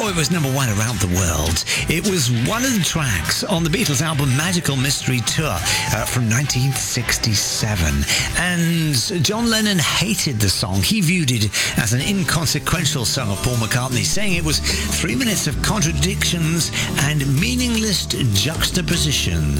Oh, it was number one around the world. It was one of the tracks on the Beatles album Magical Mystery Tour from 1967. And John Lennon hated the song. He viewed it as an inconsequential song of Paul McCartney, saying it was 3 minutes of contradictions and meaningless juxtapositions.